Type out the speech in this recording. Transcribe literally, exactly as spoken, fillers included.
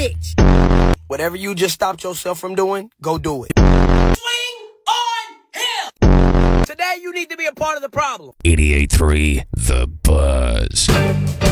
bitch. Whatever you just stopped yourself from doing, go do it. Swing on him! Today you need to be a part of the problem. eighty-eight point three The Buzz.